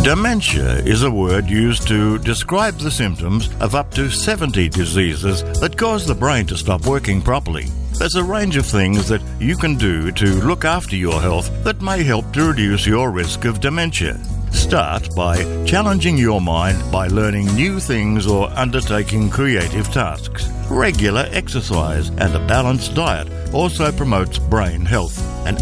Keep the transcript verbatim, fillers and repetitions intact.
Dementia is a word used to describe the symptoms of up to seventy diseases that cause the brain to stop working properly. There's a range of things that you can do to look after your health that may help to reduce your risk of dementia. Start by challenging your mind by learning new things or undertaking creative tasks. Regular exercise and a balanced diet also promotes brain health. An